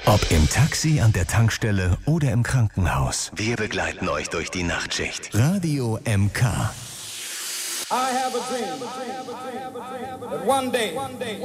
Ob im Taxi, an der Tankstelle oder im Krankenhaus. Wir begleiten euch durch die Nachtschicht. Radio MK. I have a dream that one day